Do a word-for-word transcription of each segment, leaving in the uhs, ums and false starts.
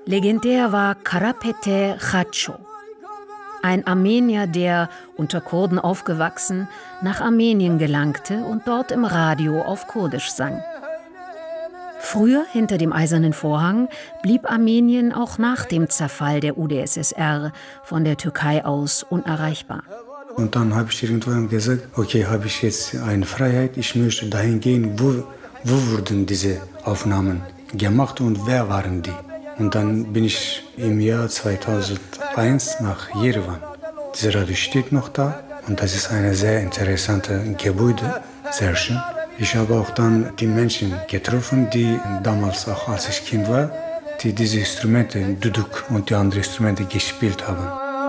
Legendär war Karapete Khatcho, ein Armenier, der, unter Kurden aufgewachsen, nach Armenien gelangte und dort im Radio auf Kurdisch sang. Früher, hinter dem Eisernen Vorhang, blieb Armenien auch nach dem Zerfall der U d S S R von der Türkei aus unerreichbar. Und dann habe ich irgendwann gesagt, okay, habe ich jetzt eine Freiheit, ich möchte dahin gehen, wo, wo wurden diese Aufnahmen gemacht und wer waren die? Und dann bin ich im Jahr zweitausendeins nach Jerewan. Dieses Radio steht noch da und das ist ein sehr interessantes Gebäude, sehr schön. Ich habe auch dann die Menschen getroffen, die damals, auch als ich Kind war, die diese Instrumente, Duduk und die anderen Instrumente gespielt haben.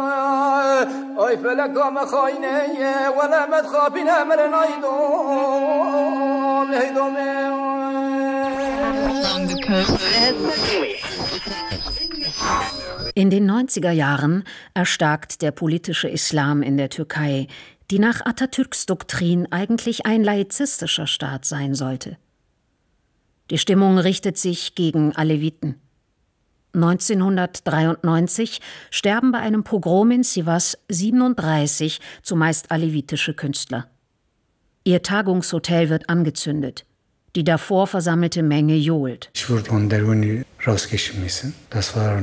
In den neunziger Jahren erstarkt der politische Islam in der Türkei, die nach Atatürks Doktrin eigentlich ein laizistischer Staat sein sollte. Die Stimmung richtet sich gegen Aleviten. neunzehnhundertdreiundneunzig sterben bei einem Pogrom in Sivas siebenunddreißig zumeist alevitische Künstler. Ihr Tagungshotel wird angezündet. Die davor versammelte Menge johlt. Ich wurde von der Uni rausgeschmissen. Das war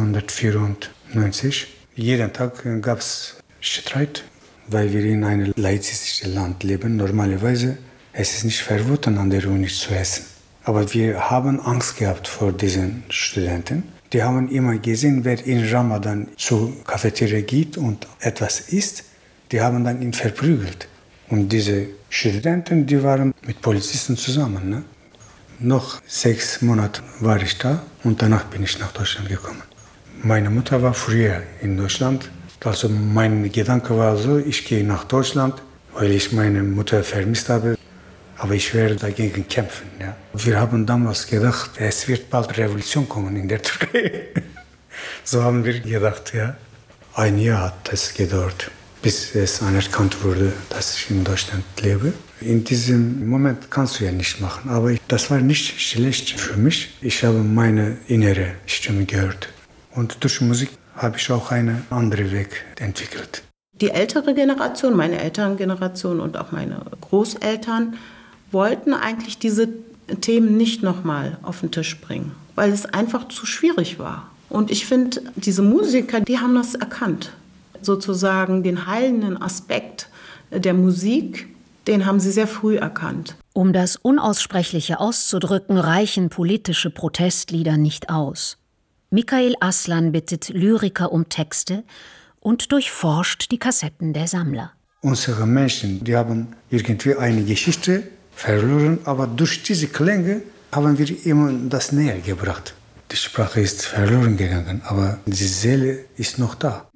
neunzehnhundertvierundneunzig. Jeden Tag gab es Streit, weil wir in einem laizistischen Land leben. Normalerweise ist es nicht verboten, an der Uni zu essen. Aber wir haben Angst gehabt vor diesen Studenten. Die haben immer gesehen, wer in Ramadan zur Cafeteria geht und etwas isst, die haben dann ihn verprügelt. Und diese Studenten, die waren mit Polizisten zusammen. Ne? Noch sechs Monate war ich da und danach bin ich nach Deutschland gekommen. Meine Mutter war früher in Deutschland. Also mein Gedanke war so, ich gehe nach Deutschland, weil ich meine Mutter vermisst habe. Aber ich werde dagegen kämpfen. Ja. Wir haben damals gedacht, es wird bald Revolution kommen in der Türkei. So haben wir gedacht. Ja. Ein Jahr hat es gedauert, bis es anerkannt wurde, dass ich in Deutschland lebe. In diesem Moment kannst du ja nicht machen, aber das war nicht schlecht für mich. Ich habe meine innere Stimme gehört. Und durch Musik habe ich auch einen anderen Weg entwickelt. Die ältere Generation, meine Elterngeneration und auch meine Großeltern, wollten eigentlich diese Themen nicht nochmal auf den Tisch bringen, weil es einfach zu schwierig war. Und ich finde, diese Musiker, die haben das erkannt. Sozusagen den heilenden Aspekt der Musik, den haben sie sehr früh erkannt. Um das Unaussprechliche auszudrücken, reichen politische Protestlieder nicht aus. Mikail Aslan bittet Lyriker um Texte und durchforscht die Kassetten der Sammler. Unsere Menschen, die haben irgendwie eine Geschichte verloren, aber durch diese Klänge haben wir immer das näher gebracht. Die Sprache ist verloren gegangen, aber die Seele ist noch da.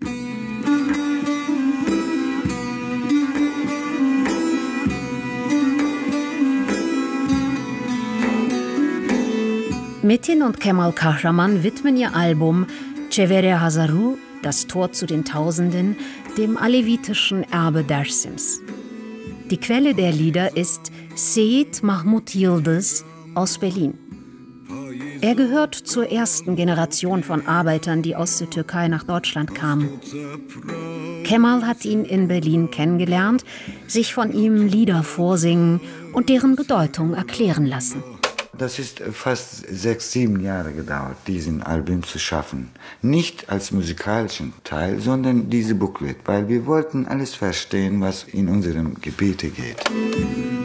Metin und Kemal Kahraman widmen ihr Album Çevere Hazaru, das Tor zu den Tausenden, dem alevitischen Erbe Dersims. Die Quelle der Lieder ist Seyit Mahmut Yıldız aus Berlin. Er gehört zur ersten Generation von Arbeitern, die aus der Türkei nach Deutschland kamen. Kemal hat ihn in Berlin kennengelernt, sich von ihm Lieder vorsingen und deren Bedeutung erklären lassen. Das ist fast sechs, sieben Jahre gedauert, diesen Album zu schaffen. Nicht als musikalischen Teil, sondern diese Booklet, weil wir wollten alles verstehen, was in unserem Gebiet geht.